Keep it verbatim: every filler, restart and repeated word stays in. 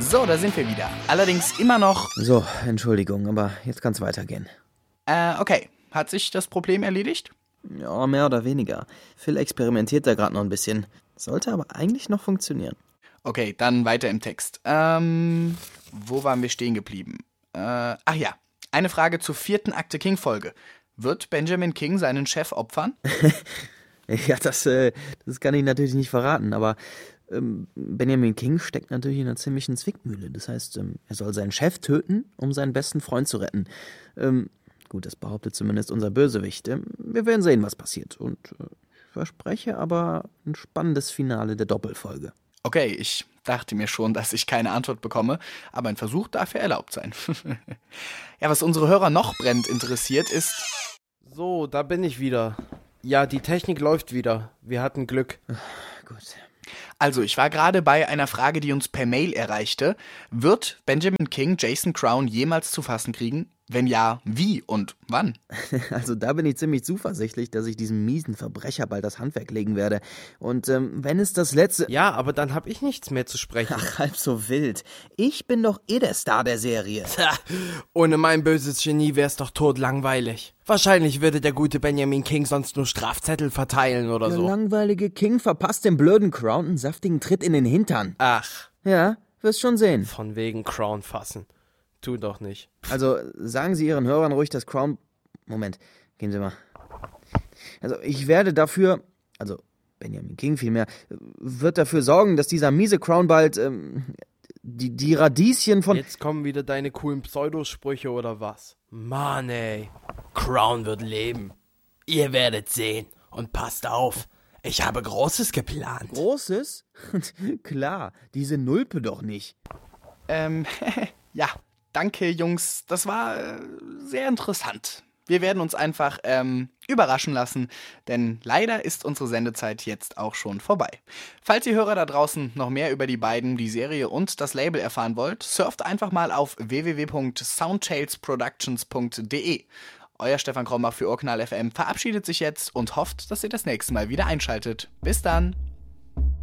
So, da sind wir wieder. Allerdings immer noch... So, Entschuldigung, aber jetzt kann's weitergehen. Äh, okay. Hat sich das Problem erledigt? Ja, mehr oder weniger. Phil experimentiert da gerade noch ein bisschen. Sollte aber eigentlich noch funktionieren. Okay, dann weiter im Text. Ähm, wo waren wir stehen geblieben? Äh, ach ja, eine Frage zur vierten Akte King-Folge. Wird Benjamin King seinen Chef opfern? Ja, das, äh, das kann ich natürlich nicht verraten, aber ähm, Benjamin King steckt natürlich in einer ziemlichen Zwickmühle. Das heißt, ähm, er soll seinen Chef töten, um seinen besten Freund zu retten. Ähm, gut, das behauptet zumindest unser Bösewicht. Ähm, wir werden sehen, was passiert. Und äh, ich verspreche aber ein spannendes Finale der Doppelfolge. Okay, ich dachte mir schon, dass ich keine Antwort bekomme, aber ein Versuch darf ja erlaubt sein. Ja, was unsere Hörer noch brennend interessiert ist... So, da bin ich wieder. Ja, die Technik läuft wieder. Wir hatten Glück. Gut. Also, ich war gerade bei einer Frage, die uns per Mail erreichte. Wird Benjamin King Jason Crown jemals zu fassen kriegen? Wenn ja, wie und wann? Also da bin ich ziemlich zuversichtlich, dass ich diesem miesen Verbrecher bald das Handwerk legen werde. Und ähm, wenn es das letzte... Ja, aber dann hab ich nichts mehr zu sprechen. Ach, halb so wild. Ich bin doch eh der Star der Serie. Tja, ohne mein böses Genie wär's doch totlangweilig. Wahrscheinlich würde der gute Benjamin King sonst nur Strafzettel verteilen oder Der so. langweilige King verpasst dem blöden Crown einen saftigen Tritt in den Hintern. Ach, Ja, wirst schon sehen. von wegen Crown fassen. Tu doch nicht. Also sagen Sie Ihren Hörern ruhig, dass Crown... Moment, gehen Sie mal. Also ich werde dafür, also Benjamin King vielmehr, wird dafür sorgen, dass dieser miese Crown bald ähm, die, die Radieschen von... Jetzt kommen wieder deine coolen Pseudosprüche oder was? Mann ey, Crown wird leben. Ihr werdet sehen. Und passt auf, ich habe Großes geplant. Großes? Klar, diese Nulpe doch nicht. Ähm, ja, danke Jungs, das war äh, sehr interessant. Wir werden uns einfach ähm, überraschen lassen, denn leider ist unsere Sendezeit jetzt auch schon vorbei. Falls ihr Hörer da draußen noch mehr über die beiden, die Serie und das Label erfahren wollt, surft einfach mal auf w w w punkt soundtalesproductions punkt d e. Euer Stefan Krombach für Urknall F M verabschiedet sich jetzt und hofft, dass ihr das nächste Mal wieder einschaltet. Bis dann!